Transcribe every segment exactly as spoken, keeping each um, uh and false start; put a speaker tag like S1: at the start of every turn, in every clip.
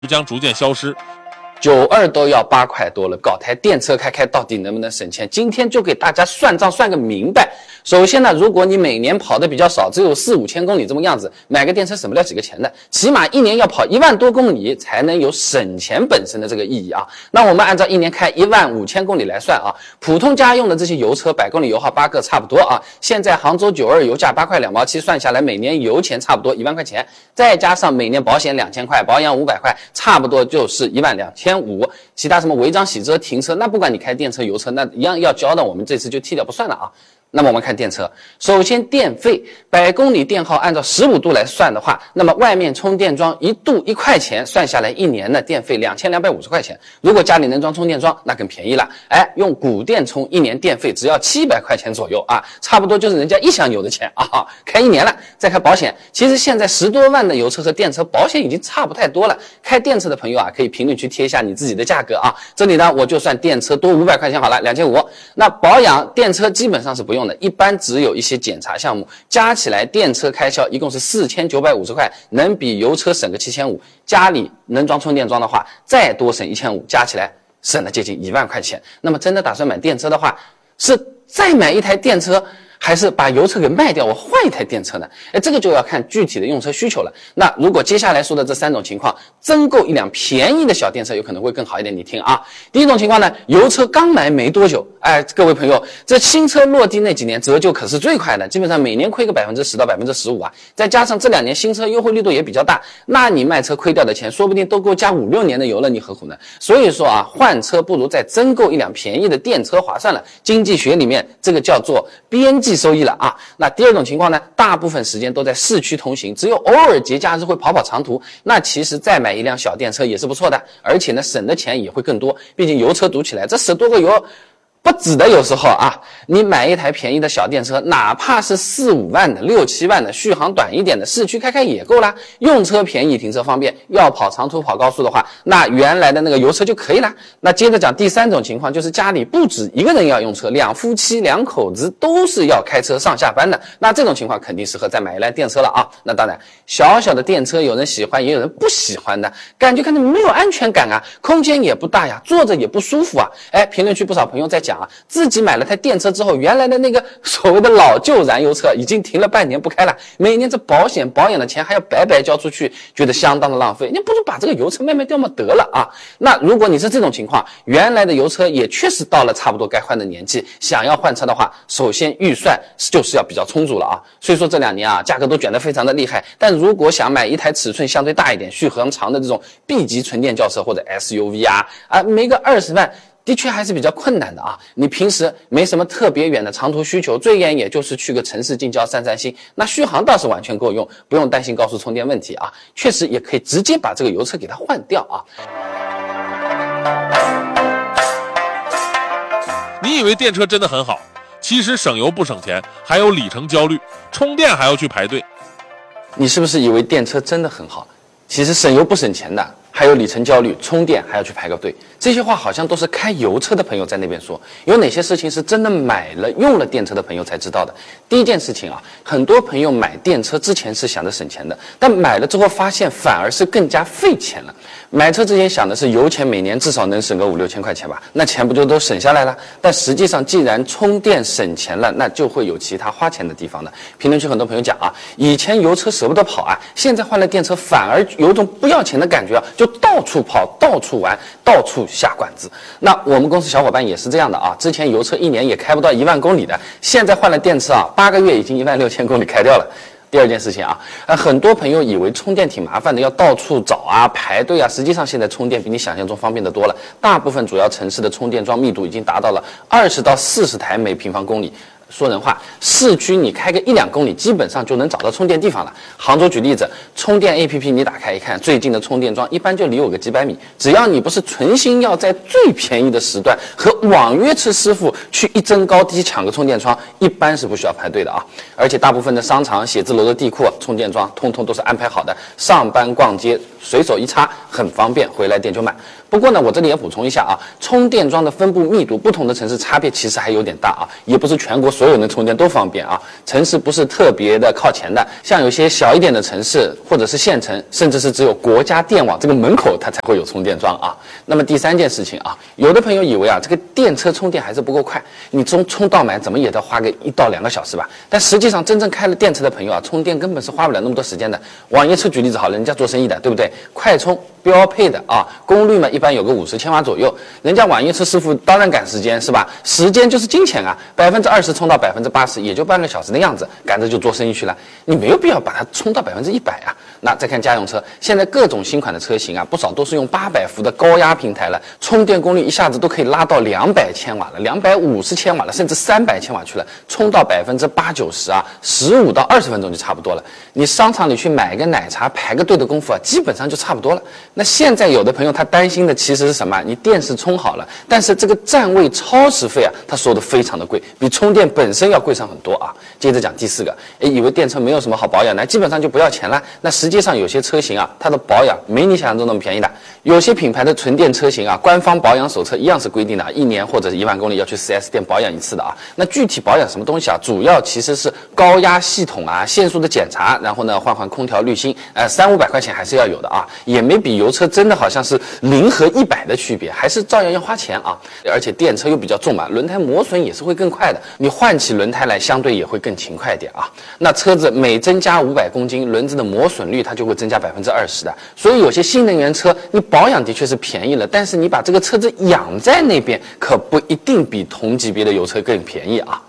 S1: 将逐渐消失。
S2: 九二都要八块多了，搞台电车开开到底能不能省钱？今天就给大家算账算个明白。首先呢，如果你每年跑的比较少，只有四五千公里这么样子，买个电车省不了几个钱的，起码一年要跑一万多公里才能有省钱本身的这个意义啊。那我们按照一年开一万五千公里来算啊，普通家用的这些油车百公里油耗八个差不多啊。现在杭州九二油价八块两毛七，算下来每年油钱差不多一万块钱，再加上每年保险两千块，保养五百块，差不多就是一万两千五。其他什么违章洗车停车，那不管你开电车油车，那一样要交的，我们这次就剔掉不算了啊。那么我们看电车，首先电费，百公里电耗按照十五度来算的话，那么外面充电桩一度一块钱，算下来一年的电费两千两百五十块钱。如果家里能装充电桩，那更便宜了。哎，用骨电充一年电费只要七百块钱左右啊，差不多就是人家一箱油的钱啊。开一年了，再开保险。其实现在十多万的油车和电车保险已经差不太多了。开电车的朋友啊，可以评论区贴一下你自己的价格啊。这里呢，我就算电车多五百块钱好了，两千五。那保养电车基本上是不用。一般只有一些检查项目，加起来电车开销一共是四千九百五十块，能比油车省个七千五。家里能装充电桩的话，再多省一千五，加起来省了接近一万块钱。那么真的打算买电车的话，是再买一台电车，还是把油车给卖掉，我换一台电车呢？哎，这个就要看具体的用车需求了。那如果接下来说的这三种情况，增购一辆便宜的小电车有可能会更好一点。你听啊，第一种情况呢，油车刚来没多久，哎，各位朋友，这新车落地那几年折旧可是最快的，基本上每年亏个百分之十到百分之十五啊。再加上这两年新车优惠力度也比较大，那你卖车亏掉的钱，说不定都够加五六年的油了，你何苦呢？所以说啊，换车不如再增购一辆便宜的电车划算了。经济学里面这个叫做边际收益了啊。那第二种情况呢，大部分时间都在市区通行，只有偶尔节假日会跑跑长途，那其实再买一辆小电车也是不错的，而且呢省的钱也会更多，毕竟油车堵起来这十多个油不止的，有时候啊，你买一台便宜的小电车，哪怕是四五万的、六七万的，续航短一点的，市区开开也够啦。用车便宜，停车方便，要跑长途、跑高速的话，那原来的那个油车就可以了。那接着讲第三种情况，就是家里不止一个人要用车，两夫妻、两口子都是要开车上下班的，那这种情况肯定适合再买一辆电车了啊。那当然，小小的电车有人喜欢，也有人不喜欢的，感觉看着没有安全感啊，空间也不大呀，坐着也不舒服啊。哎，评论区不少朋友在讲。讲啊，自己买了台电车之后，原来的那个所谓的老旧燃油车已经停了半年不开了，每年这保险保养的钱还要白白交出去，觉得相当的浪费。你不如把这个油车卖卖掉嘛得了啊。那如果你是这种情况，原来的油车也确实到了差不多该换的年纪，想要换车的话，首先预算就是要比较充足了啊。所以说这两年啊，价格都卷得非常的厉害。但如果想买一台尺寸相对大一点、续航长的这种 B 级纯电轿车或者 S U V 啊，啊，没个二十万。的确还是比较困难的啊！你平时没什么特别远的长途需求，最远也就是去个城市近郊散散心，那续航倒是完全够用，不用担心高速充电问题啊。确实也可以直接把这个油车给它换掉啊。
S1: 你以为电车真的很好，其实省油不省钱，还有里程焦虑，充电还要去排队。
S2: 你是不是以为电车真的很好？其实省油不省钱的，还有里程焦虑，充电还要去排个队。这些话好像都是开油车的朋友在那边说，有哪些事情是真的买了用了电车的朋友才知道的？第一件事情啊，很多朋友买电车之前是想着省钱的，但买了之后发现反而是更加费钱了。买车之前想的是油钱每年至少能省个五六千块钱吧，那钱不就都省下来了？但实际上既然充电省钱了，那就会有其他花钱的地方的。评论区很多朋友讲啊，以前油车舍不得跑啊，现在换了电车反而有种不要钱的感觉啊，就到处跑，到处玩，到处下馆子。那我们公司小伙伴也是这样的啊，之前油车一年也开不到一万公里的，现在换了电车啊，八个月已经一万六千公里开掉了。第二件事情啊，呃，很多朋友以为充电挺麻烦的，要到处找啊、排队啊。实际上，现在充电比你想象中方便的多了。大部分主要城市的充电桩密度已经达到了二十到四十台每平方公里。说人话，市区你开个一两公里，基本上就能找到充电地方了。杭州举例子，充电 A P P 你打开一看，最近的充电桩一般就离我个几百米。只要你不是存心要在最便宜的时段和网约车师傅去一争高低抢个充电桩，一般是不需要排队的啊。而且大部分的商场、写字楼的地库充电桩，通通都是安排好的。上班逛街随手一插很方便，回来电就满。不过呢，我这里也补充一下啊，充电桩的分布密度，不同的城市差别其实还有点大啊，也不是全国所有人充电都方便啊。城市不是特别的靠前的，像有些小一点的城市或者是县城，甚至是只有国家电网这个门口它才会有充电桩啊。那么第三件事情啊，有的朋友以为啊，这个电车充电还是不够快，你充充到满怎么也得花个一到两个小时吧。但实际上真正开了电车的朋友啊，充电根本是花不了那么多时间的。网约车举例子好了，人家做生意的，对不对？快充标配的啊，功率嘛一般有个五十千瓦左右，人家网约车师傅当然赶时间是吧？时间就是金钱啊，百分之二十充到百分之八十，也就半个小时的样子，赶着就做生意去了。你没有必要把它充到百分之一百啊。那再看家用车，现在各种新款的车型啊，不少都是用八百伏的高压平台了，充电功率一下子都可以拉到两百千瓦了，两百五十千瓦了，甚至三百千瓦去了，充到百分之八九十啊，十五到二十分钟就差不多了。你商场里去买个奶茶排个队的功夫啊，基本上就差不多了。那现在有的朋友他担心的其实是什么？你电是充好了，但是这个占位超时费啊，他说的非常的贵，比充电本身要贵上很多啊。接着讲第四个，诶，以为电车没有什么好保养的，基本上就不要钱了。那实际上有些车型啊，它的保养没你想象中那么便宜的。有些品牌的纯电车型啊，官方保养手册一样是规定的，一年或者一万公里要去 四 S 店保养一次的啊。那具体保养什么东西啊？主要其实是高压系统啊、线束的检查，然后呢换换空调滤芯，呃，三五百块钱还是要有的啊，也没比油车真的好像是零和一百的区别，还是照样要花钱啊。而且电车又比较重嘛，轮胎磨损也是会更快的，你换起轮胎来相对也会更勤快一点啊。那车子每增加五百公斤，轮子的磨损率它就会增加百分之二十的。所以有些新能源车，你保养的确是便宜了，但是你把这个车子养在那边，可不一定比同级别的油车更便宜啊。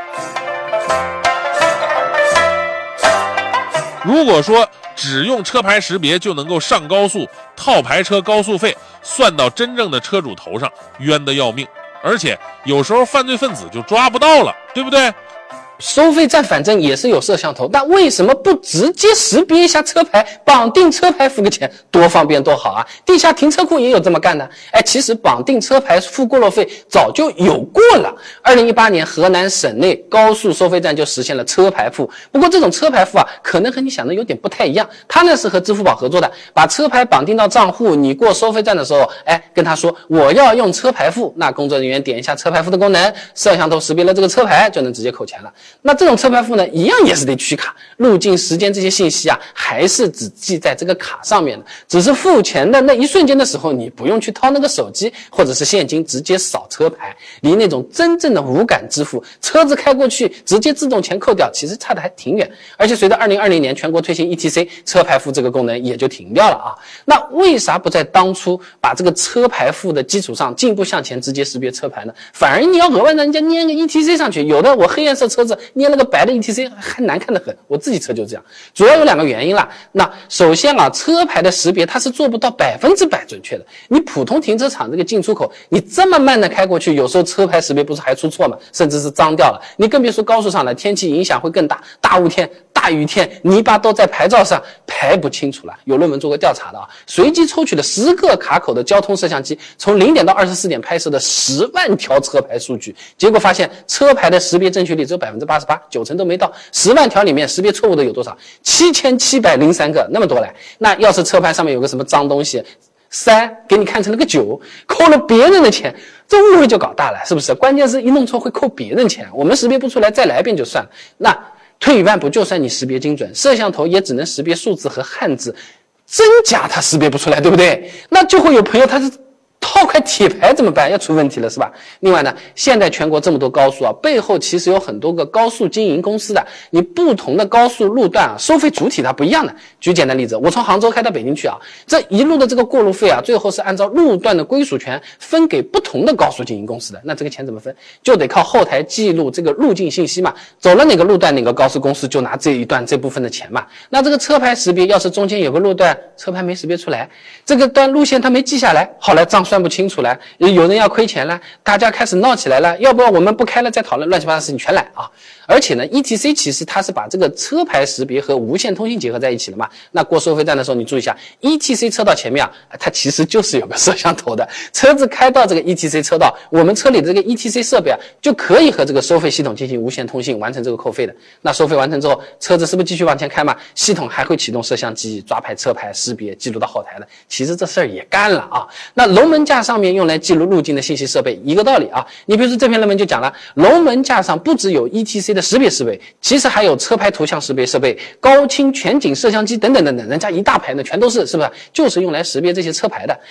S1: 如果说只用车牌识别就能够上高速，套牌车高速费算到真正的车主头上，冤得要命，而且有时候犯罪分子就抓不到了，对不对？
S2: 收费站反正也是有摄像头，但为什么不直接识别一下车牌，绑定车牌付个钱，多方便多好啊！地下停车库也有这么干的。哎，其实绑定车牌付过路费早就有过了。二零一八年，河南省内高速收费站就实现了车牌付。不过这种车牌付啊，可能和你想的有点不太一样。它呢是和支付宝合作的，把车牌绑定到账户，你过收费站的时候，哎，跟他说我要用车牌付，那工作人员点一下车牌付的功能，摄像头识别了这个车牌，就能直接扣钱了。那这种车牌付呢，一样也是得取卡，路径、时间这些信息啊，还是只记在这个卡上面的。只是付钱的那一瞬间的时候，你不用去掏那个手机或者是现金，直接扫车牌，离那种真正的无感支付，车子开过去直接自动钱扣掉，其实差的还挺远。而且随着二零二零年全国推行 E T C， 车牌付这个功能也就停掉了啊。那为啥不在当初把这个车牌付的基础上进一步向前，直接识别车牌呢？反而你要额外让人家粘个 E T C 上去，有的我黑颜色车子捏了个白的 E T C 还难看得很，我自己车就这样。主要有两个原因啦。那首先啊，车牌的识别它是做不到百分之百准确的。你普通停车场这个进出口，你这么慢的开过去，有时候车牌识别不是还出错吗？甚至是脏掉了。你更别说高速上了，天气影响会更大，大雾天、大雨天，泥巴都在牌照上，排不清楚了。有论文做过调查的啊，随机抽取了十个卡口的交通摄像机，从零点到二十四点拍摄的十万条车牌数据，结果发现车牌的识别正确率只有百分之八十八，九成都没到。十万条里面识别错误的有多少？七千七百零三个，那么多嘞。那要是车牌上面有个什么脏东西，三给你看成了个九，扣了别人的钱，这误会就搞大了，是不是？关键是一弄错会扣别人钱，我们识别不出来，再来一遍就算了。那退一万步，就算你识别精准，摄像头也只能识别数字和汉字，真假它识别不出来，对不对？那就会有朋友他是套块铁牌怎么办？要出问题了是吧？另外呢，现在全国这么多高速啊，背后其实有很多个高速经营公司的，你不同的高速路段啊，收费主体它不一样的。举简单例子，我从杭州开到北京去啊，这一路的这个过路费啊，最后是按照路段的归属权分给不同的高速经营公司的。那这个钱怎么分？就得靠后台记录这个路径信息嘛，走了哪个路段，哪个高速公司就拿这一段这部分的钱嘛。那这个车牌识别，要是中间有个路段车牌没识别出来，这个段路线它没记下来，好来账算不清楚了，有人要亏钱了，大家开始闹起来了，要不要我们不开了再讨论，乱七八糟的事情全来啊！而且呢 ，E T C 其实它是把这个车牌识别和无线通信结合在一起了嘛。那过收费站的时候，你注意一下 ，E T C 车道前面啊，它其实就是有个摄像头的。车子开到这个 E T C 车道，我们车里的这个 E T C 设备啊，就可以和这个收费系统进行无线通信，完成这个扣费的。那收费完成之后，车子是不是继续往前开嘛？系统还会启动摄像机抓拍车牌识别，记录到后台的。其实这事儿也干了啊。那龙门架上面用来记录路径的信息设备，一个道理啊。你比如说这篇论文就讲了，龙门架上不只有 E T C 的识别设备，其实还有车牌图像识别设备、高清全景摄像机等等等等，人家一大排呢，全都是是不是？就是用来识别这些车牌的。